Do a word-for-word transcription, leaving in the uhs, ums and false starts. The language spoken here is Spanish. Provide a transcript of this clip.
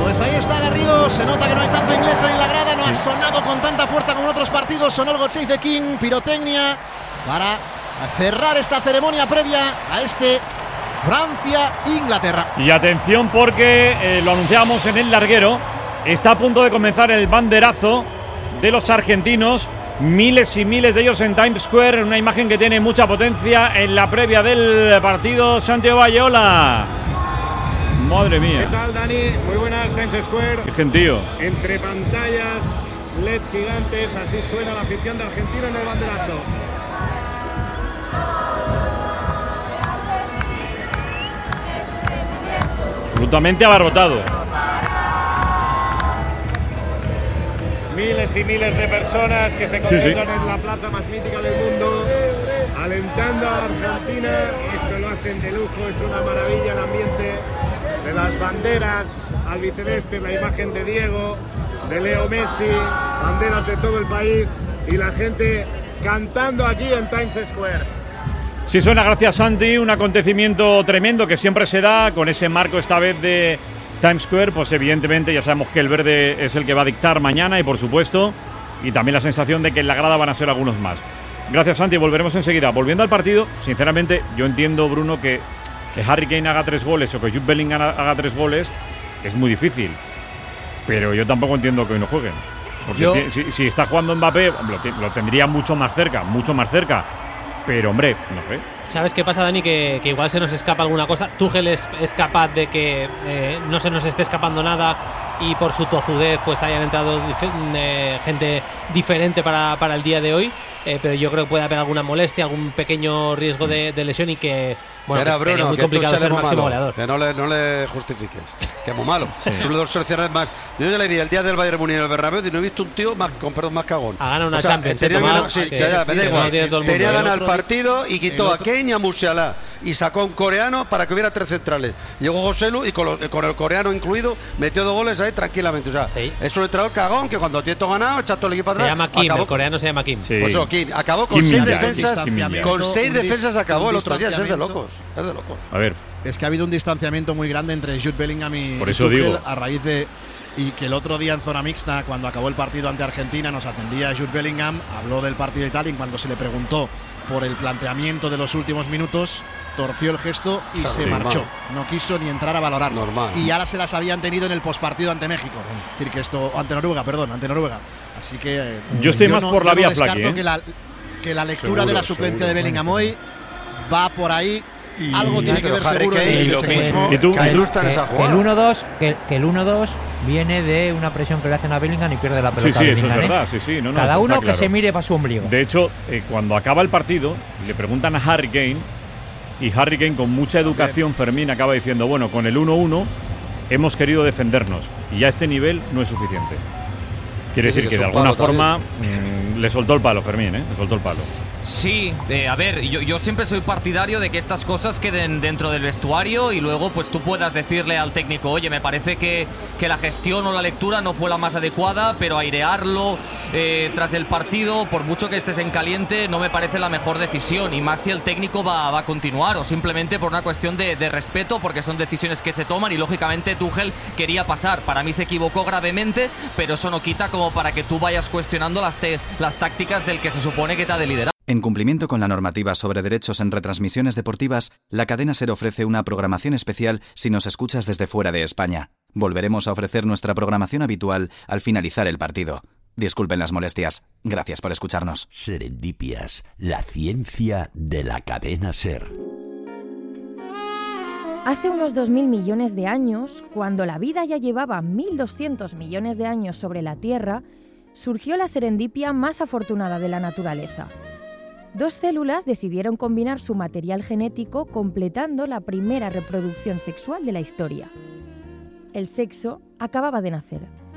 Pues ahí está Garrido, se nota que no hay tanto inglés en la grada, no sí. ha sonado con tanta fuerza como en otros partidos, sonó el God Save the King, pirotecnia, para cerrar esta ceremonia previa a este Francia-Inglaterra. Y atención porque, eh, lo anunciábamos en el larguero, está a punto de comenzar el banderazo de los argentinos, miles y miles de ellos en Times Square, una imagen que tiene mucha potencia en la previa del partido. Santiago Bayola. Madre mía. ¿Qué tal, Dani? Muy buenas, Times Square. Qué gentío. Entre pantallas L E D gigantes, así suena la afición de Argentina en el banderazo. Absolutamente abarrotado. Miles y miles de personas que se concentran sí, sí. en la plaza más mítica del mundo, alentando a Argentina. Esto lo hacen de lujo, es una maravilla el ambiente de las banderas albicelestes, la imagen de Diego, de Leo Messi, banderas de todo el país y la gente cantando aquí en Times Square. Sí, suena, gracias Santi, un acontecimiento tremendo que siempre se da con ese marco esta vez de Times Square, pues evidentemente ya sabemos que el verde es el que va a dictar mañana y por supuesto, y también la sensación de que en la grada van a ser algunos más. Gracias Santi, volveremos enseguida. Volviendo al partido, sinceramente yo entiendo, Bruno, que, que Harry Kane haga tres goles o que Jude Bellingham haga tres goles es muy difícil, pero yo tampoco entiendo que hoy no jueguen, porque yo... si, si está jugando Mbappé lo, lo tendría mucho más cerca, mucho más cerca. Pero, hombre, no sé. ¿Sabes qué pasa, Dani? Que, que igual se nos escapa alguna cosa. Tuchel es, es capaz de que eh, no se nos esté escapando nada y por su tozudez pues hayan entrado dif- eh, gente diferente para, para el día de hoy. Eh, pero yo creo que puede haber alguna molestia, algún pequeño riesgo de, de lesión y que, bueno, que era pues, Bruno, muy que complicado tú ser máximo malo, goleador. Que no le, no le justifiques. Que es muy malo. Sí. Es uno de los seleccionadores más. Yo ya le vi el día del Bayern Múnich en el Bernabéu y no he visto un tío más, con perdón, más cagón. Ha ganado una o sea, Champions. Tenía Tomás, sí, que, ya, ya, que, me da igual. No tenía ganar el el partido y quitó otro... a Kane y a Musiala y sacó a un coreano para que hubiera tres centrales. Llegó Joselu y con, lo, con el coreano incluido metió dos goles ahí tranquilamente. O sea, sí. es un entrenador cagón que cuando tiene todo ganado echa todo el equipo atrás. Se llama Kim, acabó, el coreano se llama Kim. Sí. Pues eso, Kim. Acabó con Kim seis Milla, defensas. Con seis defensas acabó el otro día. Es de locos. Es de locos. A ver. Es que ha habido un distanciamiento muy grande entre Jude Bellingham y Por eso Tuchel digo. a raíz de y que el otro día en zona mixta, cuando acabó el partido ante Argentina, nos atendía Jude Bellingham, habló del partido y tal, y cuando se le preguntó por el planteamiento de los últimos minutos, torció el gesto y claro, se normal. marchó. No quiso ni entrar a valorarlo. Normal. Y ahora se las habían tenido en el pospartido ante México. Es decir, que esto, ante Noruega, perdón, ante Noruega. Así que eh, yo estoy yo más no, por la vía no Flaky, ¿eh? que la, que la lectura seguro, de la suplencia seguro. de Bellingham hoy va por ahí. Y algo tiene que ver seguro Kane, de, y de lo ese mismo, ¿Y tú? que ilustran que, esa que jugada. el uno dos que, que el uno dos viene de una presión que le hacen a Bellingham y pierde la Sí, pelota. sí, a eso es Bellingham, verdad. ¿eh? Sí, sí, no, no, Cada eso uno está que claro. se mire para su ombligo. De hecho, eh, cuando acaba el partido, le preguntan a Harry Kane y Harry Kane, con mucha educación, Fermín acaba diciendo: bueno, con el uno uno hemos querido defendernos y ya este nivel no es suficiente. Quiere Sí, decir que que de es un alguna palo forma mmm, le soltó el palo, Fermín, ¿eh? Le soltó el palo. Sí, eh, a ver, yo, yo siempre soy partidario de que estas cosas queden dentro del vestuario y luego pues tú puedas decirle al técnico: oye, me parece que, que la gestión o la lectura no fue la más adecuada, pero airearlo eh, tras el partido, por mucho que estés en caliente, no me parece la mejor decisión, y más si el técnico va, va a continuar o simplemente por una cuestión de, de respeto, porque son decisiones que se toman y lógicamente Tuchel quería pasar. Para mí se equivocó gravemente, pero eso no quita como para que tú vayas cuestionando las, te, las tácticas del que se supone que te ha de liderar. En cumplimiento con la normativa sobre derechos en retransmisiones deportivas, la cadena SER ofrece una programación especial si nos escuchas desde fuera de España. Volveremos a ofrecer nuestra programación habitual al finalizar el partido. Disculpen las molestias. Gracias por escucharnos. Serendipias, la ciencia de la cadena SER. Hace unos dos mil millones de años, cuando la vida ya llevaba mil doscientos millones de años sobre la Tierra, surgió la serendipia más afortunada de la naturaleza. Dos células decidieron combinar su material genético, completando la primera reproducción sexual de la historia. El sexo acababa de nacer.